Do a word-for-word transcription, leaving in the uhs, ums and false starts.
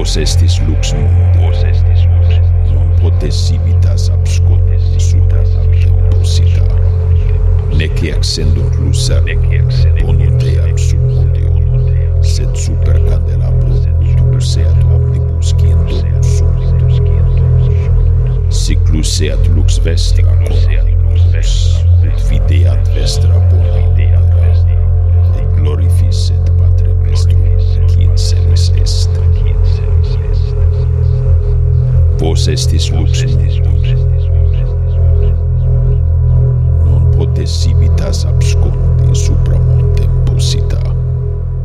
Vos estis lux mundi, non potesivitas abscondi super temposita, nec accendunt lucer ponunteam sub podio, sed super candelabro ut luceat omnibus qui in domus sunt. Sic luceat lux vestra corpus, ut videat vestra bona opera, et glorificet Patrem Vestrum qui in celis est. Vos estis lux mundi, non potesivitas abscondi supra mundi.